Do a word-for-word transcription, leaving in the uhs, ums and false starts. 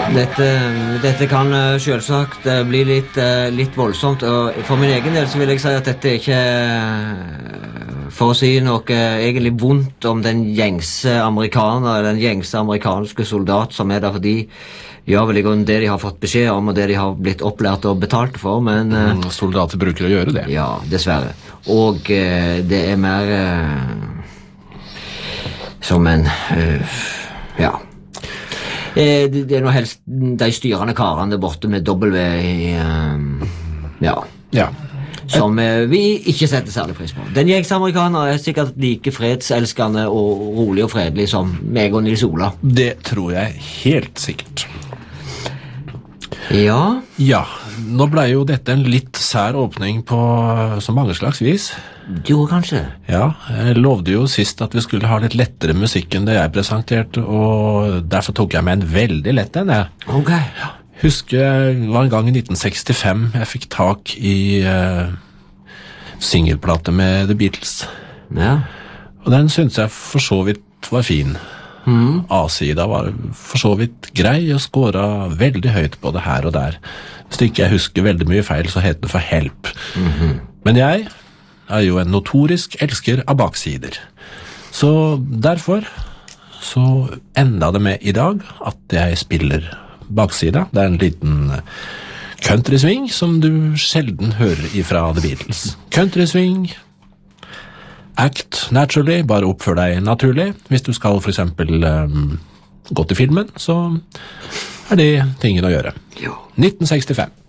Dette, dette kan eh, selvsagt eh, bli litt, eh, litt voldsomt, og for min egen del så vil jeg si at dette er ikke, eh, for å si noe eh, egentlig vondt om den gjengse amerikaner, den gjengse amerikanske soldat som er der, for de gjør vel i grunnen det de har fått beskjed om, og det de har blitt opplært og betalt for, men... Eh, mm, soldater bruker å gjøre det. Ja, dessverre. Og eh, det er mer eh, som en... Eh, ja... Eh, det, det er noe helst de styrende karene borte med W i, eh, ja, Ja. som eh, vi ikke setter særlig pris på. Den gjengse amerikaner er sikkert like fredselskende og rolig og fredelig som meg og Nils Ola. Det tror jeg helt sikkert. Ja. Ja, nå ble jo dette en litt sær åpning på så mange slags vis. Jo, kanskje. Ja, jeg lovde jo sist at vi skulle ha litt lettere musikk enn det jeg presenterte, og derfor tok jeg med en veldig lett en, jeg. Ok. Husker det var en gang i nitten sekstifem jeg fikk tak i uh, singelplate med The Beatles. Ja. Og den synes jeg for så vidt var fin. Mm. A-sida var for så vidt grei og skåret veldig høyt både her og der. Hvis ikke jeg husker veldig mye feil, så heter det for Help. Mm-hmm. Men jeg er jo en notorisk elsker av baksider. Så derfor så enda det med i dag at jeg spiller baksida. Det er en liten countrysving som du sjelden hører ifra The Beatles. Countrysving, act naturally, bare oppfør deg naturlig. Hvis du skal for eksempel um, gå til filmen, så er det tingen å gjøre. Jo. nitten sekstifem.